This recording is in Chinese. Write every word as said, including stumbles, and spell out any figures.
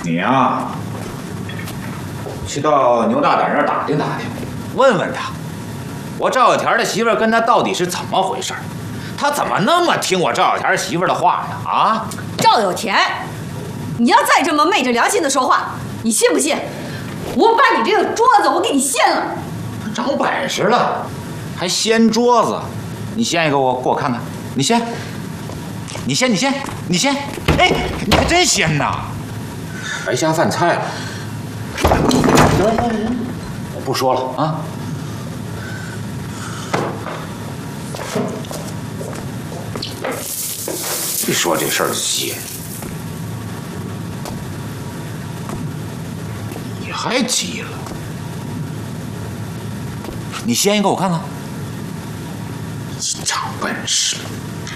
你呀，去到牛大胆那儿打听打听，问问他，我赵小田的媳妇儿跟他到底是怎么回事？他怎么那么听我赵小田媳妇儿的话呢？啊， 赵有田，你要再这么昧着良心的说话，你信不信？我把你这个桌子我给你掀了！ 长本事了，还掀桌子？你掀一个我给我看看，你掀，你掀，你掀，你掀！哎，你还真掀呐！白瞎饭菜了。行行行，我不说了啊。一说这事儿急，你还急了？你掀一个我看看。长本事。